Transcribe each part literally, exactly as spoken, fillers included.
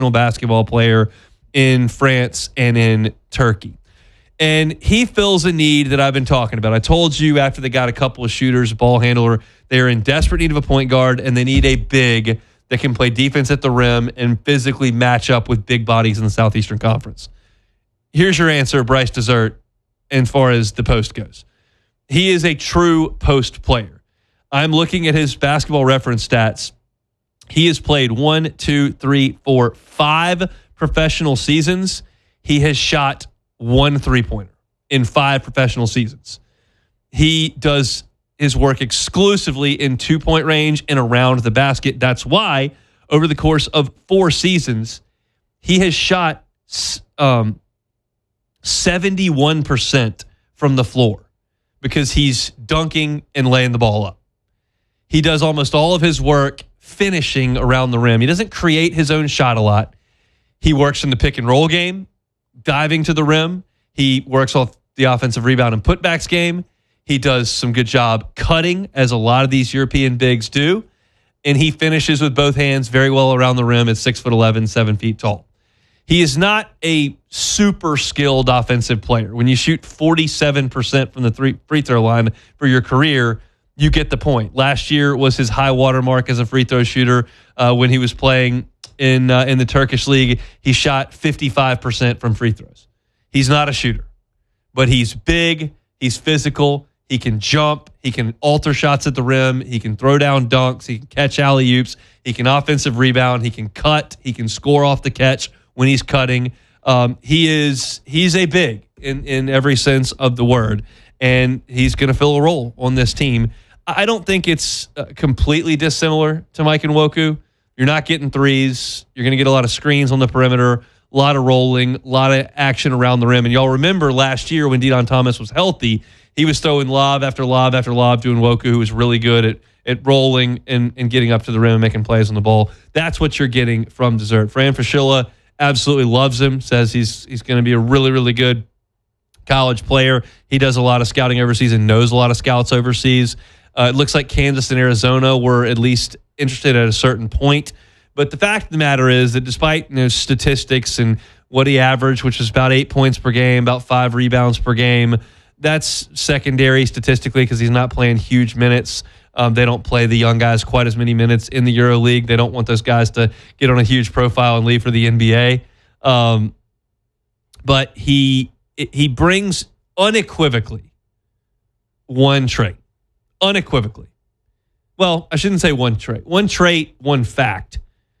basketball player in France and in Turkey. And he fills a need that I've been talking about. I told you after they got a couple of shooters, ball handler, they're in desperate need of a point guard, and they need a big that can play defense at the rim and physically match up with big bodies in the Southeastern Conference. Here's your answer, Bryce Dessert, as far as the post goes. He is a true post player. I'm looking at his basketball reference stats. He has played one, two, three, four, five professional seasons. He has shot one three-pointer in five professional seasons. He does his work exclusively in two-point range and around the basket. That's why, over the course of four seasons, he has shot um, seventy-one percent from the floor because he's dunking and laying the ball up. He does almost all of his work finishing around the rim. He doesn't create his own shot a lot. He works in the pick and roll game, diving to the rim. He works off the offensive rebound and putbacks game. He does some good job cutting, as a lot of these European bigs do. And he finishes with both hands very well around the rim at six foot eleven, seven feet tall. He is not a super skilled offensive player. When you shoot forty-seven percent from the three free throw line for your career, you get the point. Last year was his high water mark as a free throw shooter uh, when he was playing in uh, in the Turkish league. He shot fifty-five percent from free throws. He's not a shooter, but he's big, he's physical, he can jump, he can alter shots at the rim, he can throw down dunks, he can catch alley-oops, he can offensive rebound, he can cut, he can score off the catch when he's cutting. Um, he is he's a big in, in every sense of the word, and he's going to fill a role on this team. I don't think it's uh, completely dissimilar to Mike Nwoku. You're not getting threes. You're going to get a lot of screens on the perimeter, a lot of rolling, a lot of action around the rim. And y'all remember last year when De'Don Thomas was healthy, he was throwing lob after lob after lob to Nwoku, who was really good at, at rolling and, and getting up to the rim and making plays on the ball. That's what you're getting from Dessert. Fran Fraschilla absolutely loves him, says he's he's going to be a really, really good college player. He does a lot of scouting overseas and knows a lot of scouts overseas. Uh, it looks like Kansas and Arizona were at least interested at a certain point. But the fact of the matter is that despite you know, statistics and what he averaged, which was about eight points per game, about five rebounds per game, that's secondary statistically because he's not playing huge minutes. Um, they don't play the young guys quite as many minutes in the EuroLeague. They don't want those guys to get on a huge profile and leave for the N B A. Um, but he he brings unequivocally one trait. Unequivocally. Well, I shouldn't say one trait. One trait, one fact.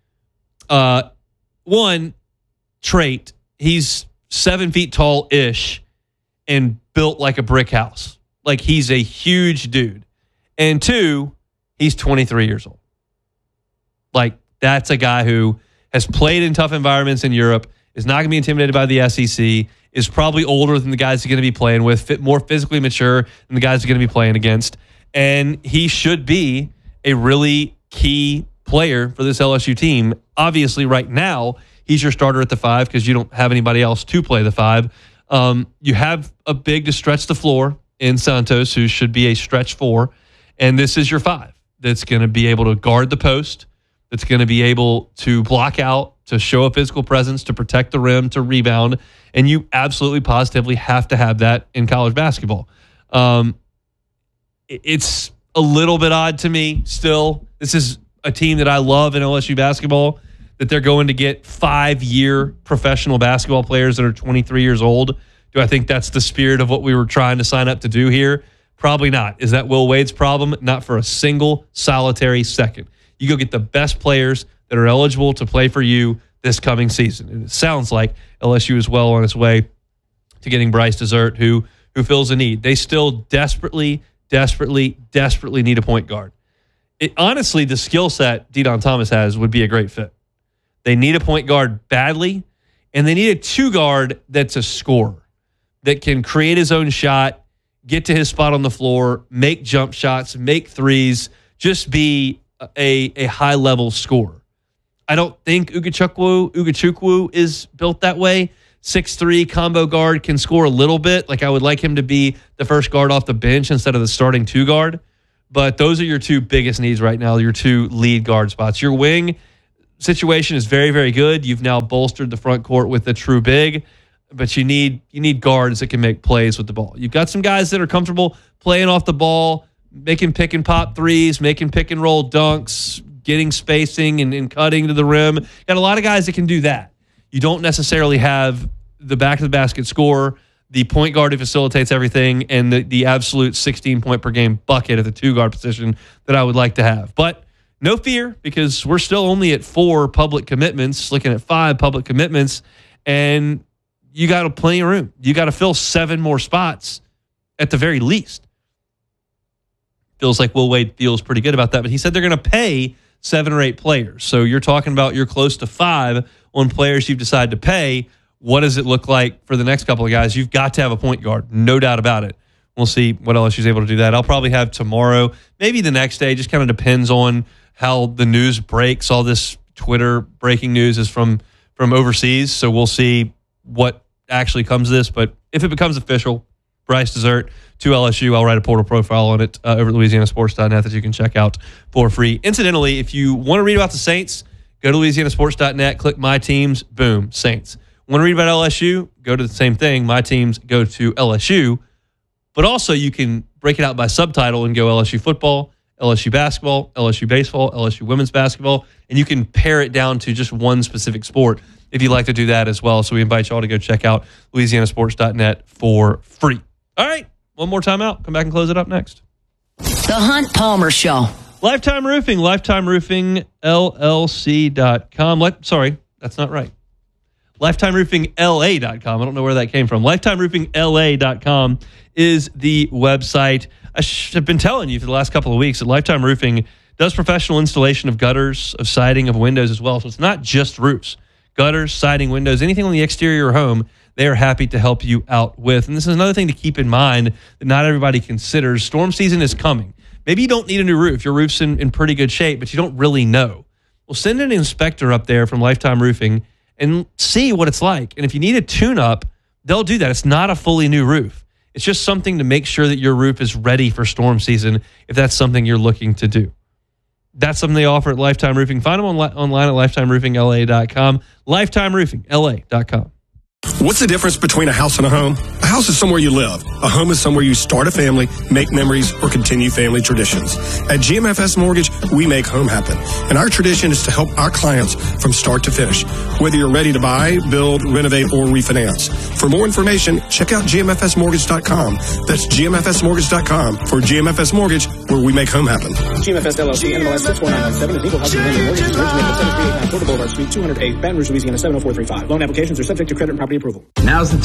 Uh, one trait, he's seven feet tall-ish and built like a brick house. Like he's a huge dude. And two, he's twenty-three years old. Like that's a guy who has played in tough environments in Europe, is not going to be intimidated by the S E C, is probably older than the guys he's going to be playing with, fit, more physically mature than the guys he's going to be playing against. And he should be a really key player for this L S U team. Obviously, right now, he's your starter at the five because you don't have anybody else to play the five. Um, you have a big to stretch the floor in Santos, who should be a stretch four. And this is your five that's going to be able to guard the post, that's going to be able to block out, to show a physical presence, to protect the rim, to rebound. And you absolutely positively have to have that in college basketball. Um, it's a little bit odd to me still. This is a team that I love in L S U basketball, that they're going to get five-year professional basketball players that are twenty-three years old. Do I think that's the spirit of what we were trying to sign up to do here? Probably not. Is that Will Wade's problem? Not for a single solitary second. You go get the best players that are eligible to play for you this coming season. And it sounds like L S U is well on its way to getting Bryce Dessert, who who fills a need. They still desperately, desperately, desperately need a point guard. It, honestly, the skill set De'Don Thomas has would be a great fit. They need a point guard badly, and they need a two guard that's a scorer, that can create his own shot, get to his spot on the floor, make jump shots, make threes, just be a, a high-level scorer. I don't think Ugachukwu, Ugachukwu is built that way. six three combo guard, can score a little bit. Like I would like him to be the first guard off the bench instead of the starting two guard. But those are your two biggest needs right now, your two lead guard spots. Your wing, situation is very, very good. You've now bolstered the front court with a true big, but you need you need guards that can make plays with the ball. You've got some guys that are comfortable playing off the ball, making pick and pop threes, making pick and roll dunks, getting spacing and, and cutting to the rim. Got a lot of guys that can do that. You don't necessarily have the back of the basket scorer, the point guard who facilitates everything, and the, the absolute sixteen point per game bucket at the two guard position that I would like to have. But no fear, because we're still only at four public commitments, looking at five public commitments, and you got plenty of room. You got to fill seven more spots at the very least. Feels like Will Wade feels pretty good about that, but he said they're going to pay seven or eight players. So you're talking about you're close to five on players you've decided to pay. What does it look like for the next couple of guys? You've got to have a point guard, no doubt about it. We'll see what L S U's able to do that. I'll probably have tomorrow, maybe the next day. Just kind of depends on how the news breaks. All this Twitter breaking news is from from overseas, so we'll see what actually comes of this. But if it becomes official, Bryce Dessert to L S U, I'll write a portal profile on it uh, over at Louisiana Sports dot net that you can check out for free. Incidentally, if you want to read about the Saints, go to Louisiana Sports dot net, click My Teams, boom, Saints. Want to read about L S U? Go to the same thing. My Teams, go to L S U. But also you can break it out by subtitle and go L S U football, L S U basketball, L S U baseball, L S U women's basketball, and you can pare it down to just one specific sport if you'd like to do that as well. So we invite you all to go check out Louisiana Sports dot net for free. All right, one more time out. Come back and close it up next. The Hunt Palmer Show. Lifetime Roofing, Lifetime Roofing L L C dot com. Le- sorry, that's not right. Lifetime Roofing L A dot com. I don't know where that came from. Lifetime Roofing L A dot com is the website. I sh- have been telling you for the last couple of weeks that Lifetime Roofing does professional installation of gutters, of siding, of windows as well. So it's not just roofs. Gutters, siding, windows, anything on the exterior of your home, they are happy to help you out with. And this is another thing to keep in mind that not everybody considers. Storm season is coming. Maybe you don't need a new roof. Your roof's in, in pretty good shape, but you don't really know. Well, send an inspector up there from Lifetime Roofing and see what it's like. And if you need a tune-up, they'll do that. It's not a fully new roof. It's just something to make sure that your roof is ready for storm season if that's something you're looking to do. That's something they offer at Lifetime Roofing. Find them on, online at lifetime roofing L A dot com. Lifetime Roofing L A dot com. What's the difference between a house and a home? A house is somewhere you live. A home is somewhere you start a family, make memories, or continue family traditions. At G M F S Mortgage, we make home happen. And our tradition is to help our clients from start to finish, whether you're ready to buy, build, renovate, or refinance. For more information, check out G M F S mortgage dot com. That's G M F S mortgage dot com for G M F S Mortgage, where we make home happen. G M F S L L C, N M L S six four nine nine seven, and Eagle Housing Lending Mortgage is originated at seven three eight nine Porter Boulevard, Suite two hundred eight, Baton Rouge, Louisiana seven oh four three five. Loan applications are subject to credit and property approval. Now's the